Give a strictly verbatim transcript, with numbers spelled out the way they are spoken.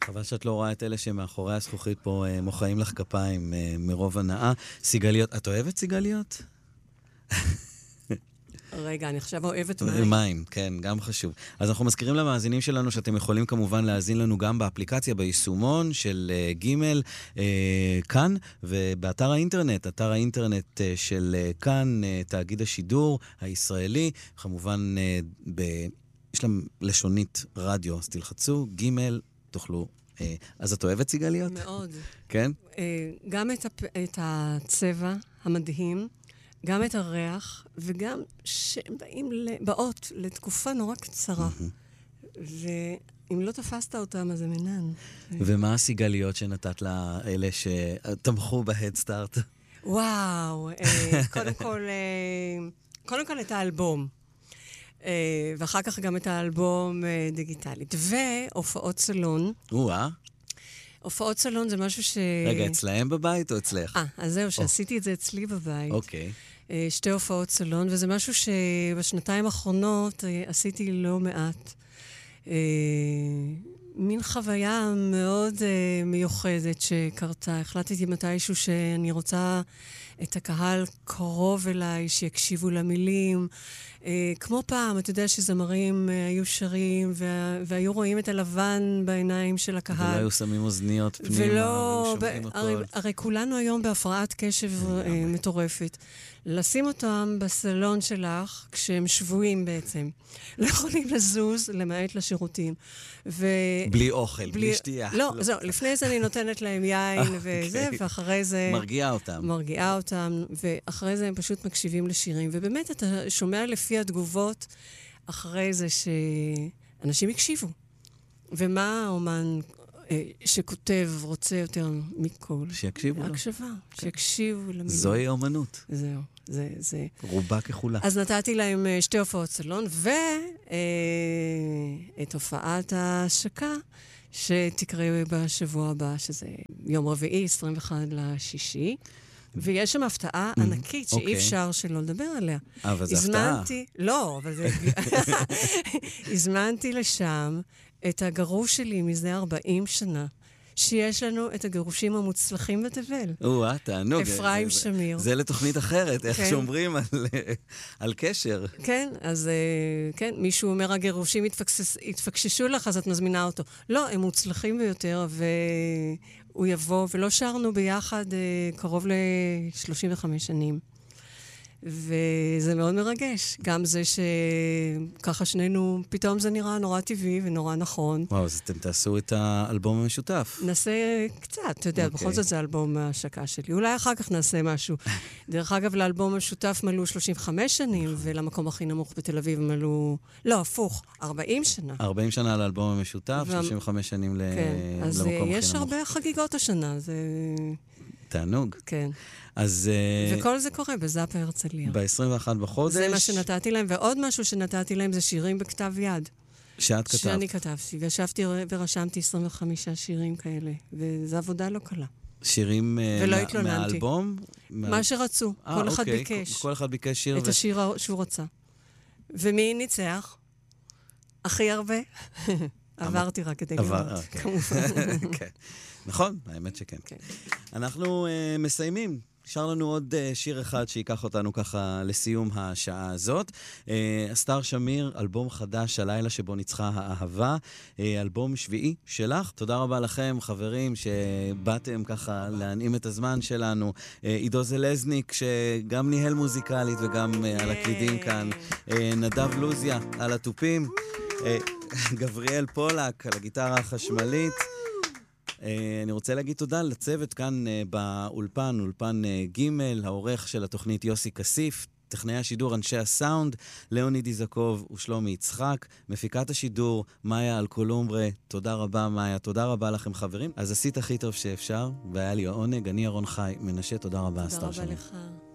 חבל שאת לא רואה את אלה שמאחורי הזכוכית פה מוחאים לך כפיים מרוב הנאה. סיגליות, את אוהבת סיגליות? רגע, אני עכשיו אוהבת מים. מים, כן, גם חשוב. אז אנחנו מזכירים למאזינים שלנו שאתם יכולים כמובן להאזין לנו גם באפליקציה, ביישומון של כימל, כאן, ובאתר האינטרנט, אתר האינטרנט של כאן, תאגיד השידור הישראלי, כמובן, ב... יש להם לשונית רדיו, אז תלחצו, גימל, תוכלו. אז את אוהבת סיגליות? מאוד. כן? גם את, הפ... את הצבע המדהים, גם את הריח, וגם שהם באים באות לתקופה נורא קצרה. ואם לא תפסת אותם, אז זה מנן. ומה הסיגליות שנתת לאלה שתמכו בהדסטארט? וואו, קודם כל, קודם כל את האלבום. ואחר כך גם את האלבום דיגיטלית. והופעות סלון. וואה. הופעות סלון זה משהו ש... רגע, אצלהם בבית או אצלך? אה, אז זהו, שעשיתי את זה אצלי בבית. אוקיי. שתי הופעות סלון, וזה משהו שבשנתיים האחרונות עשיתי לא מעט. מין חוויה מאוד מיוחדת שקרתה. החלטתי מתישהו שאני רוצה את הקהל קרוב אליי, שיקשיבו למילים. כמו פעם, אתה יודע שזמרים היו שרים, והיו רואים את הלבן בעיניים של הקהל. ולא היו שמים אוזניות פנימה, ולא, ושומעים הכל. הרי, הרי כולנו היום בהפרעת קשב מטורפת. לשים אותם בסלון שלך, כשהם שבויים בעצם. לא יכולים לזוז, למעט לשירותים. ו... בלי אוכל, בלי, בלי שתייה. לא, לא. זהו, לפני זה אני נותנת להם יין וזה, ואחרי זה... מרגיעה אותם. מרגיעה אותם, ואחרי זה הם פשוט מקשיבים לשירים. ובאמת, אתה שומע לפי התגובות, אחרי זה שאנשים הקשיבו. ומה האומן שכותב רוצה יותר מכל? שיקשיבו לו. הקשבה, שיקשיבו למילים. זוהי אומנות. זהו. זה, זה... רובה ככולה. אז נתתי להם שתי הופעות סלון, ואת הופעת ההשקה, שתקרה בשבוע הבא, שזה יום רביעי, עשרים ואחד לשישי. ויש שם הפתעה ענקית, שאי אפשר שלא לדבר עליה. אבל זה הפתעה. לא, אבל זה... הזמנתי לשם את הגרוש שלי מזה ארבעים שנה. שיש לנו את הגירושים המוצלחים בתבל. או-אה, תענוג. אפרים שמיר. זה לתוכנית אחרת, איך שומרים על קשר. כן, אז כן, מישהו אומר, הגירושים התפקששו לך, אז את מזמינה אותו. לא, הם מוצלחים ביותר, והוא יבוא, ולא שרנו ביחד קרוב ל-שלושים וחמש שנים. וזה מאוד מרגש. גם זה שככה שנינו, פתאום זה נראה נורא טבעי ונורא נכון. וואו, אז אתם תעשו את האלבום המשותף. נעשה קצת, אתה יודע, okay. בכל זאת זה אלבום ההשקה שלי. אולי אחר כך נעשה משהו. דרך אגב, לאלבום המשותף מלאו שלושים וחמש שנים, ולמקום הכי נמוך בתל אביב מלאו... לא, הפוך, ארבעים שנה. ארבעים שנה לאלבום המשותף, ו... שלושים וחמש שנים ל... כן. למקום הכי נמוך. אז יש הרבה חגיגות השנה, זה... תענוג. כן. אז... וכל זה קורה בזאפה הרצליה. ב-עשרים ואחד בחודש. זה מה שנתתי להם, ועוד משהו שנתתי להם זה שירים בכתב יד. שאת כתבת. שאני כתבתי, וישבתי ורשמתי עשרים וחמישה שירים כאלה, וזו עבודה לא קלה. שירים מה, מהאלבום? מה שרצו, 아, כל אחד אוקיי. ביקש. כל אחד ביקש שיר. את ו... השיר שהוא רצה. ומי ניצח? הכי הרבה? עברתי רק כדי לראות, כמובן. נכון, האמת שכן. אנחנו מסיימים. נשאר לנו עוד שיר אחד שיקח אותנו ככה לסיום השעה הזאת. אסתר שמיר, אלבום חדש, הלילה שבו ניצחה האהבה, אלבום שביעי שלך. תודה רבה לכם, חברים, שבאתם ככה להנעים את הזמן שלנו. עידו זלזניק, שגם ניהל מוזיקלית וגם על הקלידים כאן. נדב לוזיה על הטופים. גבריאל פולק על הגיטרה החשמלית. אני רוצה להגיד תודה לצוות כאן באולפן, אולפן ג', העורך של התוכנית יוסי כסיף, טכנאי השידור, אנשי הסאונד, ליאוני דיזקוב ושלומי יצחק, מפיקת השידור, מאיה אלקולומברה. תודה רבה מאיה, תודה רבה לכם חברים. אז עשית הכי טוב שאפשר, והיה לי העונג. אני אהרון חי מנשה, תודה רבה אסתר שמיר. תודה רבה לך.